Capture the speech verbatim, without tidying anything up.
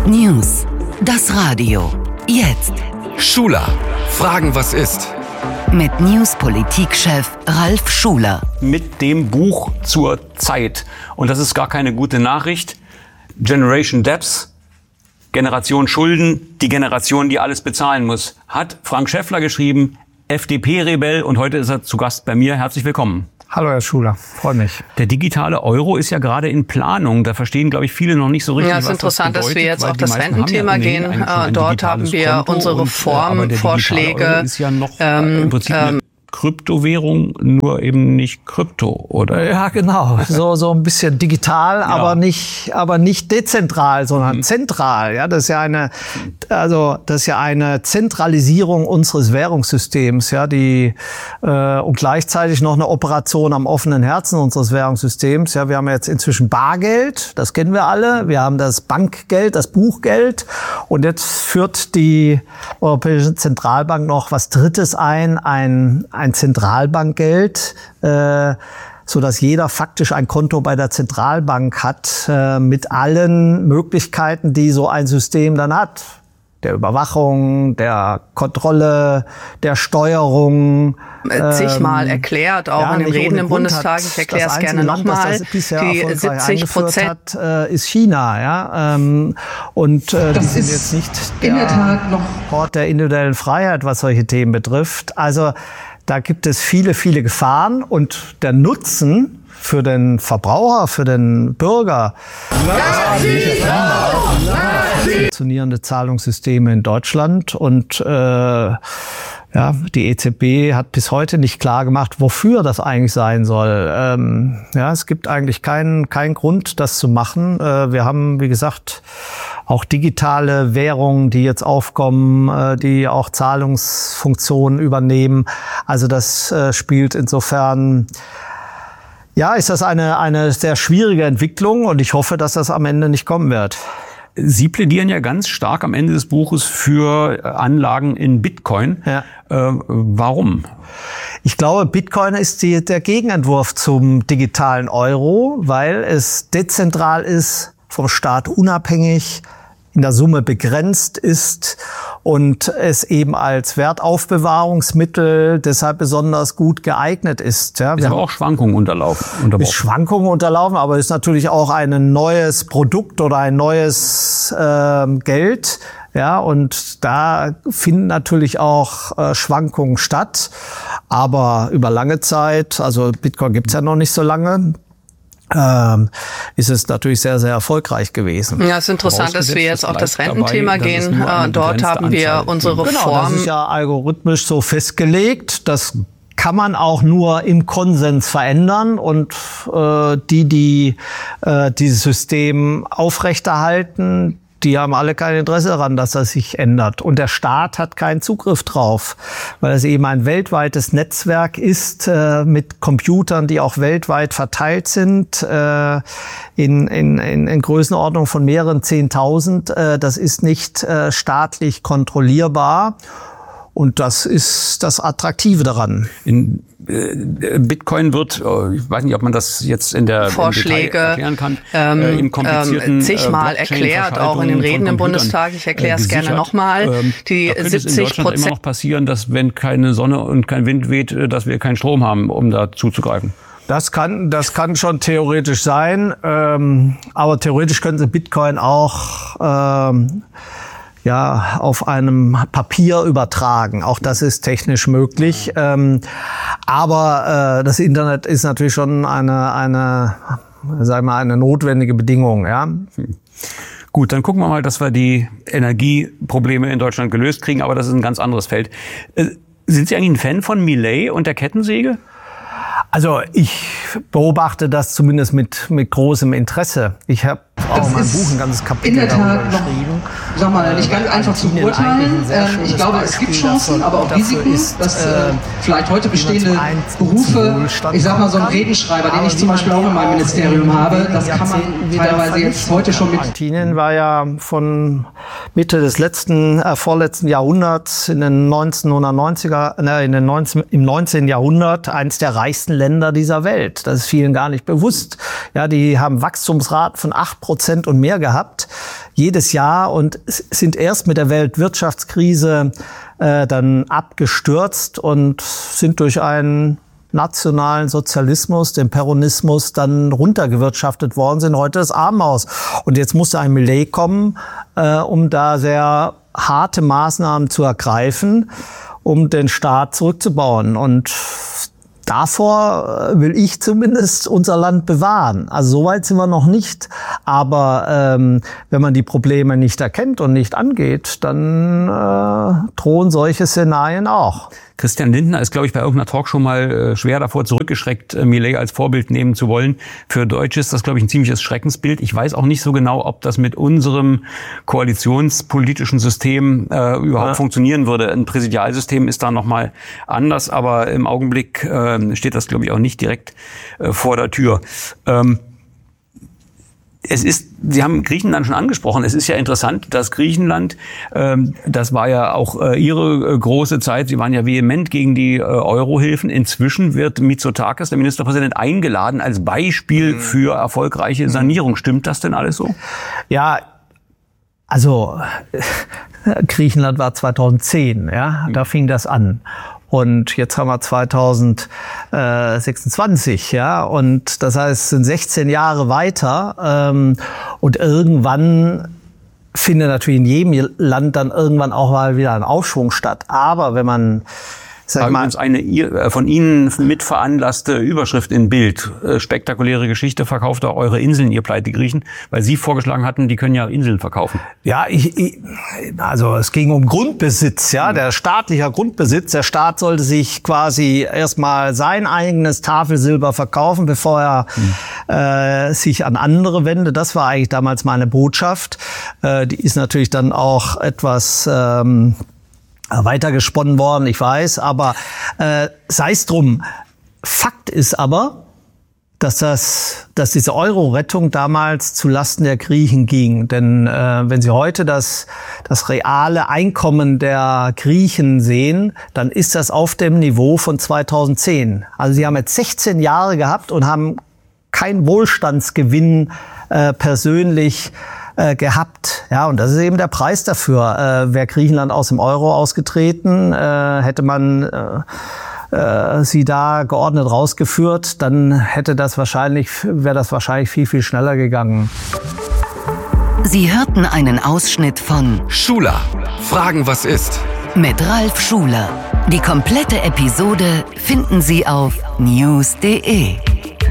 News. Das Radio. Jetzt. Schuler. Fragen, was ist? Mit News-Politik-Chef Ralf Schuler. Mit dem Buch zur Zeit. Und das ist gar keine gute Nachricht. Generation Debts, Generation Schulden, die Generation, die alles bezahlen muss. Hat Frank Schäffler geschrieben, F D P-Rebell, und heute ist er zu Gast bei mir. Herzlich willkommen. Hallo Herr Schuler, freue mich. Der digitale Euro ist ja gerade in Planung. Da verstehen, glaube ich, viele noch nicht so richtig, ja, es ist was interessant, das bedeutet, dass wir jetzt auf das ja, Rententhema nee, gehen. Äh, dort haben wir Konto unsere und, Formvorschläge. Aber der ist ja noch ähm, im Prinzip eine Kryptowährung, nur eben nicht Krypto, oder? Ja, genau. So, so ein bisschen digital, ja. aber nicht, aber nicht dezentral, sondern mhm. zentral. Ja, das ist ja eine, also, das ist ja eine Zentralisierung unseres Währungssystems, ja, die, äh, und gleichzeitig noch eine Operation am offenen Herzen unseres Währungssystems. Ja, wir haben jetzt inzwischen Bargeld, das kennen wir alle. Wir haben das Bankgeld, das Buchgeld. Und jetzt führt die Europäische Zentralbank noch was Drittes ein, ein, ein Zentralbankgeld, äh, so dass jeder faktisch ein Konto bei der Zentralbank hat, äh, mit allen Möglichkeiten, die so ein System dann hat. Der Überwachung, der Kontrolle, der Steuerung. Zigmal erklärt, auch ja, in den Reden im Bundestag. Ich erkläre es gerne nochmal. Die siebzig Prozent hat, ist China, ja. Und äh, die sind jetzt nicht der, in der Tat noch Ort der individuellen Freiheit, was solche Themen betrifft. Also da gibt es viele, viele Gefahren, und der Nutzen für den Verbraucher, für den Bürger, funktionierende Zahlungssysteme in Deutschland, und äh, ja, die E Z B hat bis heute nicht klar gemacht, wofür das eigentlich sein soll. Ähm, ja, es gibt eigentlich keinen keinen Grund, das zu machen. Äh, wir haben, wie gesagt, auch digitale Währungen, die jetzt aufkommen, äh, die auch Zahlungsfunktionen übernehmen. Also das äh, spielt insofern, ja, ist das eine eine sehr schwierige Entwicklung, und ich hoffe, dass das am Ende nicht kommen wird. Sie plädieren ja ganz stark am Ende des Buches für Anlagen in Bitcoin. Ja. Äh, warum? Ich glaube, Bitcoin ist die, der Gegenentwurf zum digitalen Euro, weil es dezentral ist, vom Staat unabhängig, in der Summe begrenzt ist und es eben als Wertaufbewahrungsmittel deshalb besonders gut geeignet ist. Ja, ist aber auch Schwankungen unterlaufen. Ist Schwankungen unterlaufen, aber ist natürlich auch ein neues Produkt oder ein neues äh, Geld. Ja, und da finden natürlich auch äh, Schwankungen statt. Aber über lange Zeit, also Bitcoin gibt's ja noch nicht so lange, Ähm, ist es natürlich sehr, sehr erfolgreich gewesen. Ja, es ist interessant, dass wir jetzt auf das Rententhema dabei, gehen. Äh, dort haben wir Anzahl unsere genau, Form. Das ist ja algorithmisch so festgelegt. Das kann man auch nur im Konsens verändern, und äh, die, die äh, dieses System aufrechterhalten, die haben alle kein Interesse daran, dass das sich ändert. Und der Staat hat keinen Zugriff drauf, weil es eben ein weltweites Netzwerk ist, äh, mit Computern, die auch weltweit verteilt sind, äh, in, in, in, in Größenordnung von mehreren Zehntausend. Äh, das ist nicht äh, staatlich kontrollierbar. Und das ist das Attraktive daran. In äh, Bitcoin wird, äh, ich weiß nicht, ob man das jetzt in der Vorschläge erklären kann, ähm, äh, im komplizierten äh, zigmal erklärt, auch in den Reden im Bundestag. Ich erkläre es gerne nochmal. Ähm, Die siebzig Prozent in Deutschland immer noch passieren, dass wenn keine Sonne und kein Wind weht, dass wir keinen Strom haben, um da zuzugreifen. Das kann, das kann schon theoretisch sein, ähm, aber theoretisch können Sie Bitcoin auch ähm, ja, auf einem Papier übertragen. Auch das ist technisch möglich. Ähm, aber äh, das Internet ist natürlich schon eine, eine, sagen wir mal, eine notwendige Bedingung. Ja. Hm. Gut, dann gucken wir mal, dass wir die Energieprobleme in Deutschland gelöst kriegen. Aber das ist ein ganz anderes Feld. Äh, sind Sie eigentlich ein Fan von Milei und der Kettensäge? Also ich beobachte das zumindest mit mit großem Interesse. Ich habe auch in meinem Buch ein ganzes Kapitel darüber geschrieben. Sag mal, nicht ganz einfach zu beurteilen. Ich glaube, es gibt Chancen, aber auch Risiken, dass äh, vielleicht heute bestehende Berufe, ich sag mal so ein Redenschreiber, den ich zum Beispiel auch in meinem Ministerium habe, das kann man teilweise jetzt heute schon mit... Argentinien war ja von Mitte des letzten, äh, vorletzten Jahrhunderts in den neunzehnhundertneunziger, ne, in den neunzehn, im neunzehnten Jahrhundert eins der reichsten Länder dieser Welt. Das ist vielen gar nicht bewusst. Ja, die haben Wachstumsraten von acht Prozent und mehr gehabt. jedes Jahr und sind erst mit der Weltwirtschaftskrise äh, dann abgestürzt und sind durch einen nationalen Sozialismus, den Peronismus, dann runtergewirtschaftet worden, sind heute das Armenhaus. Und jetzt musste ein Millet kommen, äh, um da sehr harte Maßnahmen zu ergreifen, um den Staat zurückzubauen. Und davor will ich zumindest unser Land bewahren. Also so weit sind wir noch nicht. Aber ähm, wenn man die Probleme nicht erkennt und nicht angeht, dann äh, drohen solche Szenarien auch. Christian Lindner ist, glaube ich, bei irgendeiner Talkshow mal äh, schwer davor zurückgeschreckt, äh, Millet als Vorbild nehmen zu wollen. Für Deutsche ist das, glaube ich, ein ziemliches Schreckensbild. Ich weiß auch nicht so genau, ob das mit unserem koalitionspolitischen System äh, überhaupt ja. funktionieren würde. Ein Präsidialsystem ist da nochmal anders, aber im Augenblick äh, steht das, glaube ich, auch nicht direkt äh, vor der Tür. Ähm, Es ist, Sie haben Griechenland schon angesprochen. Es ist ja interessant, dass Griechenland, ähm, das war ja auch äh, Ihre äh, große Zeit, Sie waren ja vehement gegen die äh, Eurohilfen. Inzwischen wird Mitsotakis, der Ministerpräsident, eingeladen als Beispiel mhm. für erfolgreiche Sanierung. Stimmt das denn alles so? Ja, also Griechenland war zweitausendzehn, ja, da fing das an. Und jetzt haben wir zweitausendsechsundzwanzig, ja, und das heißt, es sind sechzehn Jahre weiter, ähm, und irgendwann findet natürlich in jedem Land dann irgendwann auch mal wieder ein Aufschwung statt. Aber wenn man, sag mal, eine von Ihnen mitveranlasste Überschrift in Bild, spektakuläre Geschichte, verkauft auch eure Inseln, ihr Pleitegriechen, weil Sie vorgeschlagen hatten, die können ja Inseln verkaufen. Ja, ich, ich, also es ging um Grundbesitz, ja, der staatlicher Grundbesitz. Der Staat sollte sich quasi erstmal sein eigenes Tafelsilber verkaufen, bevor er mhm. äh, sich an andere wendet. Das war eigentlich damals meine Botschaft. Äh, die ist natürlich dann auch etwas ähm, weitergesponnen worden, ich weiß, aber äh, sei es drum. Fakt ist aber, dass das, dass diese Euro-Rettung damals zu Lasten der Griechen ging. Denn äh, wenn Sie heute das, das reale Einkommen der Griechen sehen, dann ist das auf dem Niveau von zweitausendzehn. Also Sie haben jetzt sechzehn Jahre gehabt und haben keinen Wohlstandsgewinn äh, persönlich Äh, gehabt. Ja, und das ist eben der Preis dafür. Äh, wäre Griechenland aus dem Euro ausgetreten, äh, hätte man äh, äh, sie da geordnet rausgeführt, dann hätte das wahrscheinlich, wäre das wahrscheinlich viel, viel schneller gegangen. Sie hörten einen Ausschnitt von Schuler. Fragen, was ist? Mit Ralf Schuler. Die komplette Episode finden Sie auf news punkt de.